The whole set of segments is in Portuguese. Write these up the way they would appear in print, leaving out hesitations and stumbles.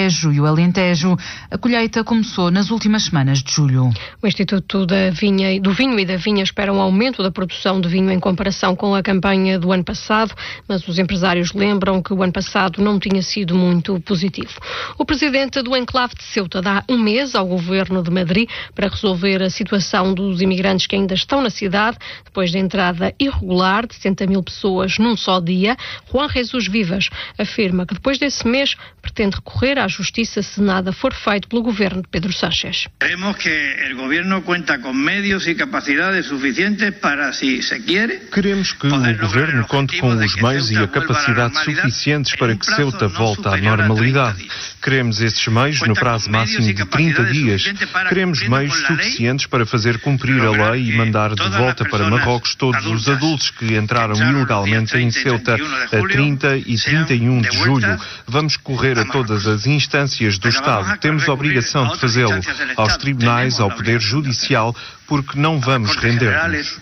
Tejo e o Alentejo. A colheita começou nas últimas semanas de julho. O Instituto do Vinho e da Vinha espera um aumento da produção de vinho em comparação com a campanha do ano passado, mas os empresários lembram que o ano passado não tinha sido muito positivo. O presidente do enclave de Ceuta dá um mês ao governo de Madrid para resolver a situação dos imigrantes que ainda estão na cidade, depois da entrada irregular de 70 mil pessoas num só dia. Juan Jesus Vivas afirma que depois desse mês pretende recorrer à justiça se nada for feito pelo governo de Pedro Sánchez. Queremos que o governo conta com meios e capacidades suficientes para, se quiere... Queremos que o governo conte com os meios e a capacidade suficientes para que Ceuta volte à normalidade. Queremos esses meios no prazo máximo de 30 dias. Queremos meios suficientes para fazer cumprir a lei e mandar de volta para Marrocos todos os adultos que entraram ilegalmente em Ceuta a 30 e 31 de julho. Vamos correr a todas as instâncias do Estado. Temos a obrigação de fazê-lo, aos tribunais, ao Poder Judicial, porque não vamos render-nos.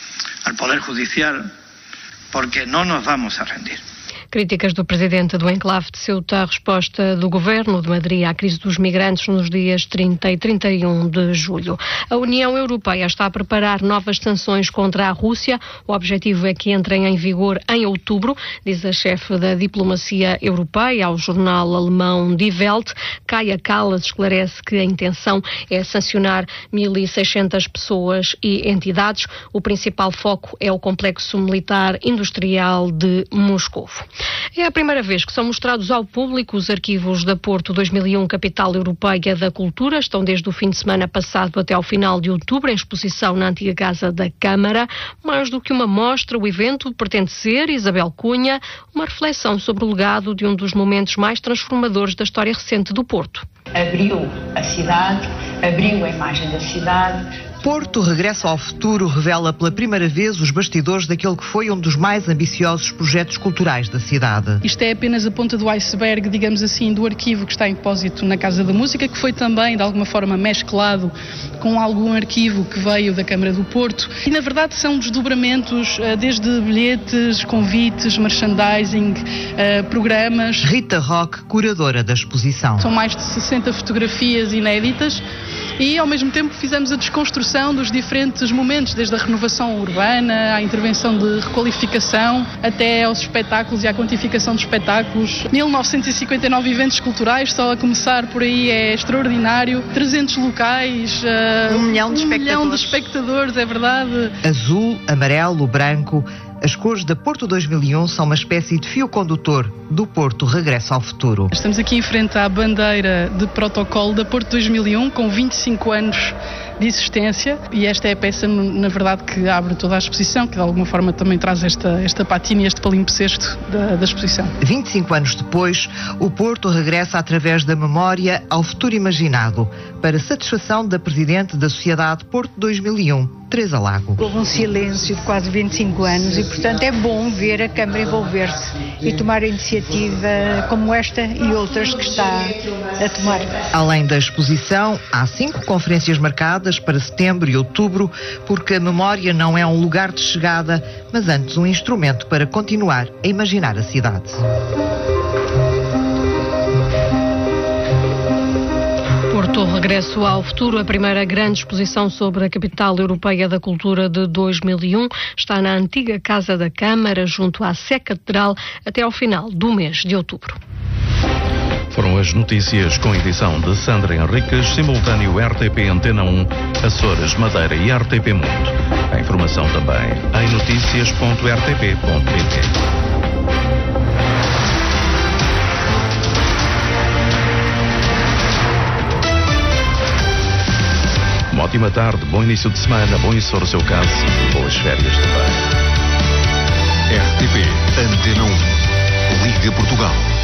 Ao Poder Judicial, porque não nos vamos a rendir. Críticas do presidente do enclave de Ceuta à resposta do governo de Madrid à crise dos migrantes nos dias 30 e 31 de julho. A União Europeia está a preparar novas sanções contra a Rússia. O objetivo é que entrem em vigor em outubro, diz a chefe da diplomacia europeia ao jornal alemão Die Welt. Kaja Kallas esclarece que a intenção é sancionar 1.600 pessoas e entidades. O principal foco é o complexo militar industrial de Moscovo. É a primeira vez que são mostrados ao público os arquivos da Porto 2001, capital europeia da cultura. Estão desde o fim de semana passado até ao final de outubro em exposição na antiga Casa da Câmara. Mais do que uma mostra, o evento pretende ser, Isabel Cunha, uma reflexão sobre o legado de um dos momentos mais transformadores da história recente do Porto. Abriu a cidade, abriu a imagem da cidade. Porto Regresso ao Futuro revela pela primeira vez os bastidores daquele que foi um dos mais ambiciosos projetos culturais da cidade. Isto é apenas a ponta do iceberg, digamos assim, do arquivo que está em depósito na Casa da Música, que foi também, de alguma forma, mesclado com algum arquivo que veio da Câmara do Porto. E, na verdade, são desdobramentos desde bilhetes, convites, merchandising, programas. Rita Roque, curadora da exposição. São mais de 60 fotografias inéditas. E, ao mesmo tempo, fizemos a desconstrução dos diferentes momentos, desde a renovação urbana, à intervenção de requalificação, até aos espetáculos e à quantificação de espetáculos. 1959 eventos culturais, só a começar por aí é extraordinário. 300 locais, 1 milhão de espectadores. 1 milhão de espectadores, é verdade. Azul, amarelo, branco. As cores da Porto 2001 são uma espécie de fio condutor do Porto Regresso ao Futuro. Estamos aqui em frente à bandeira de protocolo da Porto 2001, com 25 anos de existência, e esta é a peça, na verdade, que abre toda a exposição, que de alguma forma também traz esta patina e este palimpsesto da exposição. 25 anos depois, o Porto regressa através da memória ao futuro imaginado, para satisfação da Presidente da Sociedade Porto 2001, Teresa Lago. Houve um silêncio de quase 25 anos e, portanto, é bom ver a Câmara envolver-se e tomar a iniciativa como esta e outras que está a tomar. Além da exposição, há 5 conferências marcadas para setembro e outubro, porque a memória não é um lugar de chegada, mas antes um instrumento para continuar a imaginar a cidade. Porto Regresso ao Futuro, a primeira grande exposição sobre a capital europeia da cultura de 2001, está na antiga Casa da Câmara, junto à Sé Catedral, até ao final do mês de outubro. Foram as notícias com edição de Sandra Henriques, simultâneo RTP Antena 1, Açores, Madeira e RTP Mundo. A informação também em noticias.rtp.pt. Uma ótima tarde, bom início de semana, bom isso para o seu caso e boas férias também. RTP Antena 1, Liga Portugal.